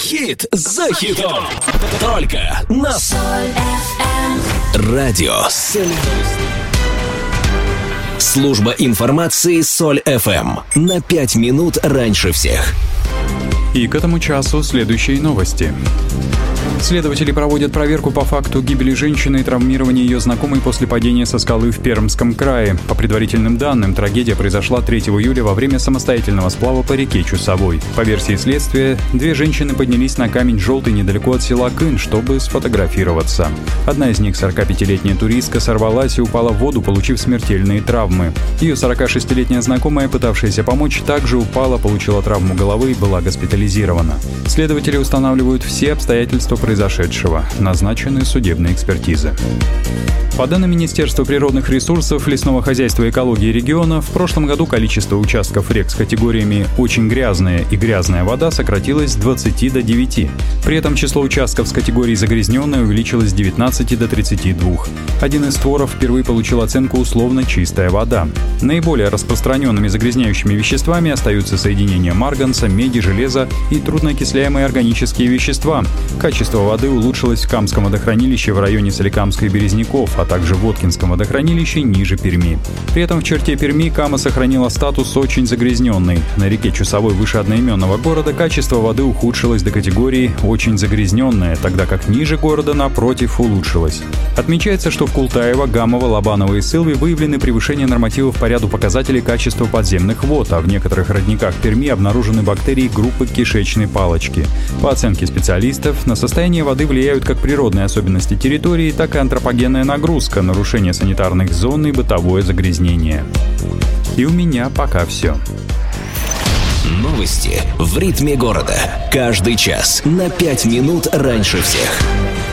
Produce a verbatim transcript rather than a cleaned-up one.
Хит за хитом. Только на радио Соль. Служба информации Соль эф эм. На пять минут раньше всех. И к этому часу следующие новости. Следователи проводят проверку по факту гибели женщины и травмирования ее знакомой после падения со скалы в Пермском крае. По предварительным данным, трагедия произошла третьего июля во время самостоятельного сплава по реке Чусовой. По версии следствия, две женщины поднялись на камень Желтый недалеко от села Кын, чтобы сфотографироваться. Одна из них, сорокапятилетняя туристка, сорвалась и упала в воду, получив смертельные травмы. Ее сорокашестилетняя знакомая, пытавшаяся помочь, также упала, получила травму головы и была госпитализирована. Следователи устанавливают все обстоятельства произошедшего. Назначены судебные экспертизы. По данным Министерства природных ресурсов, лесного хозяйства и экологии региона, в прошлом году количество участков рек с категориями «очень грязная» и «грязная вода» сократилось с двадцати до девяти. При этом число участков с категорией «загрязненная» увеличилось с девятнадцати до тридцати двух. Один из створов впервые получил оценку «условно чистая вода». Наиболее распространенными загрязняющими веществами остаются соединения марганца, меди, железа и трудноокисляемые органические вещества. Качество воды улучшилось в Камском водохранилище в районе Соликамска и Березников, а также в Воткинском водохранилище ниже Перми. При этом в черте Перми Кама сохранила статус «очень загрязненный». На реке Чусовой выше одноименного города качество воды ухудшилось до категории «очень загрязненная», тогда как ниже города, напротив, улучшилось. Отмечается, что в Култаево, Гамово, Лобаново и Сылве выявлены превышения нормативов по ряду показателей качества подземных вод, а в некоторых родниках Перми обнаружены бактерии группы кишечной палочки. По оценке специалистов, на состояние воды влияют как природные особенности территории, так и антропогенная нагрузка, нарушение санитарных зон и бытовое загрязнение. И у меня пока все. Новости в ритме города. Каждый час на пять минут раньше всех.